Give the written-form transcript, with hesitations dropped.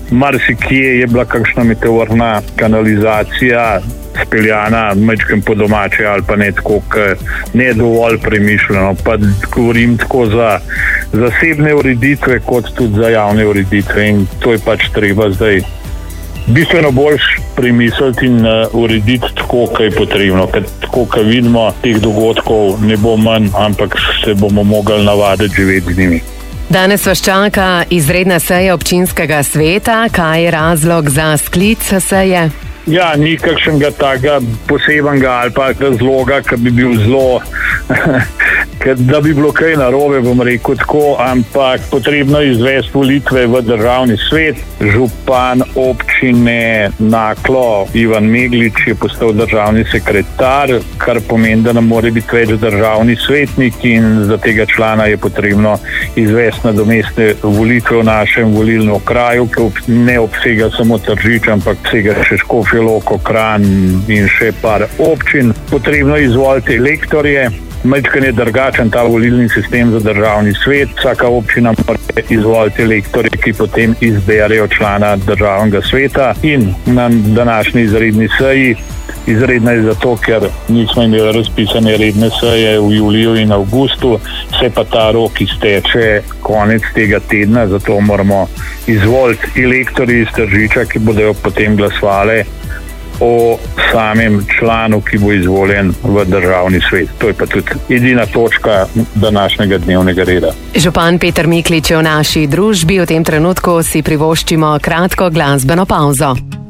Marsikje je bila kakšna meteorna kanalizacija speljana majčkem po domače ali pa ne tako, ne dovolj premišljeno. Pa govorim tako za zasebne ureditve kot tudi za javne ureditve in to je pač treba zdaj bistveno bolj premisliti in urediti tako, kaj je potrebno. Ker tako, kaj vidimo, teh dogodkov ne bo manj, ampak se bomo mogli navaditi živeti z njimi. Danes vas čaka izredna seja občinskega sveta. Kaj je razlog za sklic seje? Ja, ni kakšnega takega posebnega ali pa razloga, ki bi bil zelo, da bi bilo kaj narobe, bom rekel tako, ampak potrebno je izvesti volitve v državni svet. Župan občine Naklo Ivan Meglič je postal državni sekretar, kar pomeni, da nam mora biti več državni svetnik in za tega člana je potrebno izvesti nadomestne volitve v našem volilnem okraju, ki ne obsega samo Tržič, ampak obsega še Škofjo Loko, Kranj in še par občin. Potrebno je izvoliti elektorje. Majčkeno je drugačen ta volilni sistem za državni svet. Vsaka občina mora izvoliti elektorje, ki potem izberejo člana državnega sveta. In na današnji izredni seji, izredna je zato, ker nismo imeli razpisane redne seje v juliju in avgustu, se pa ta rok izteče konec tega tedna, zato moramo izvoliti elektorji iz Tržiča, ki bodo potem glasovali o samem članu, ki bo izvoljen v državni svet. To je pa tudi edina točka današnjega dnevnega reda. Župan Peter Miklič je v naši družbi. V tem trenutku si privoščimo kratko glasbeno pavzo.